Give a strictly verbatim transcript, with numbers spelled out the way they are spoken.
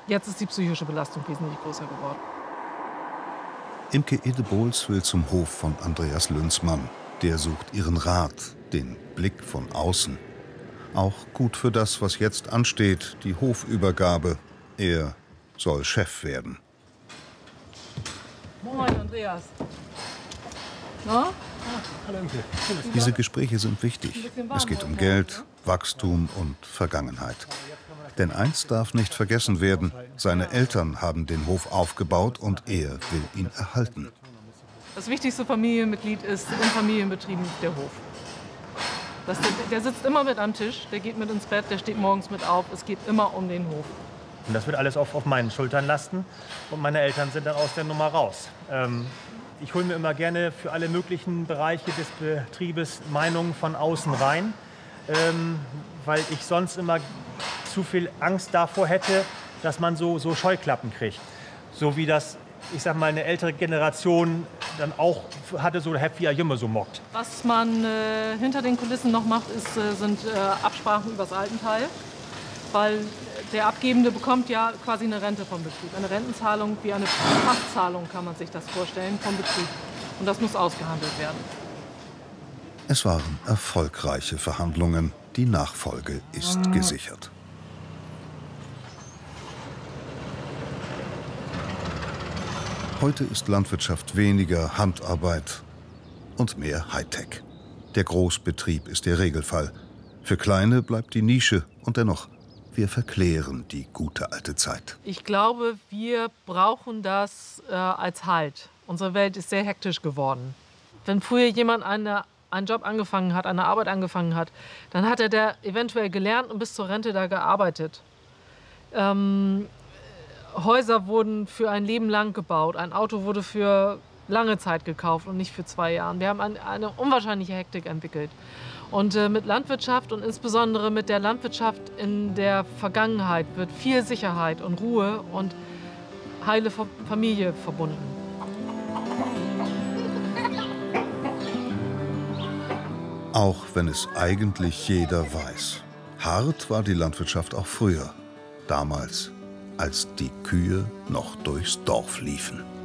Jetzt ist die psychische Belastung wesentlich größer geworden. Imke Edebohls will zum Hof von Andreas Lünzmann. Der sucht ihren Rat, den Blick von außen. Auch gut für das, was jetzt ansteht, die Hofübergabe. Er soll Chef werden. Moin, Andreas. Na? Hallo Imke. Diese Gespräche sind wichtig. Es geht um Geld, Wachstum und Vergangenheit. Denn eins darf nicht vergessen werden, seine Eltern haben den Hof aufgebaut und er will ihn erhalten. Das wichtigste Familienmitglied ist in Familienbetrieben der Hof. Das, der, der sitzt immer mit am Tisch, der geht mit ins Bett, der steht morgens mit auf. Es geht immer um den Hof. Und das wird alles auf, auf meinen Schultern lasten und meine Eltern sind dann aus der Nummer raus. Ähm, ich hole mir immer gerne für alle möglichen Bereiche des Betriebes Meinungen von außen rein, ähm, weil ich sonst immer zu viel Angst davor hätte, dass man so, so Scheuklappen kriegt. So wie das, ich sag mal, eine ältere Generation dann auch hatte, so Happy Jümme so mockt. Was man äh, hinter den Kulissen noch macht, ist, äh, sind äh, Absprachen über das Altenteil. Weil der Abgebende bekommt ja quasi eine Rente vom Betrieb. Eine Rentenzahlung wie eine Pachtzahlung kann man sich das vorstellen vom Betrieb. Und das muss ausgehandelt werden. Es waren erfolgreiche Verhandlungen. Die Nachfolge ist gesichert. Heute ist Landwirtschaft weniger Handarbeit und mehr Hightech. Der Großbetrieb ist der Regelfall. Für Kleine bleibt die Nische und dennoch, wir verklären die gute alte Zeit. Ich glaube, wir brauchen das äh, als Halt. Unsere Welt ist sehr hektisch geworden. Wenn früher jemand eine, einen Job angefangen hat, eine Arbeit angefangen hat, dann hat er da eventuell gelernt und bis zur Rente da gearbeitet. Ähm, Häuser wurden für ein Leben lang gebaut. Ein Auto wurde für lange Zeit gekauft und nicht für zwei Jahre. Wir haben ein, eine unwahrscheinliche Hektik entwickelt. Und äh, mit Landwirtschaft und insbesondere mit der Landwirtschaft in der Vergangenheit wird viel Sicherheit und Ruhe und heile Familie verbunden. Auch wenn es eigentlich jeder weiß. Hart war die Landwirtschaft auch früher. Damals, als die Kühe noch durchs Dorf liefen.